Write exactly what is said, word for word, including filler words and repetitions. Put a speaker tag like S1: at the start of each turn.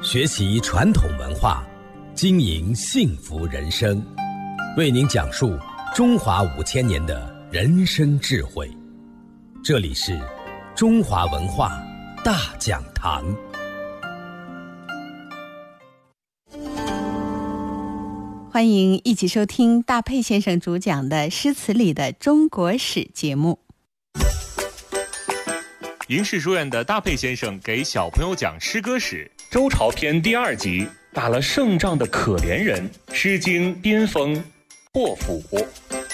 S1: 学习传统文化，经营幸福人生，为您讲述中华五千年的人生智慧。这里是中华文化大讲堂。
S2: 欢迎一起收听大佩先生主讲的《诗词里的中国史》节目。
S3: 营市书院的大佩先生给小朋友讲诗歌史，
S4: 周朝篇第二集，打了胜仗的可怜人，诗经边锋破釜。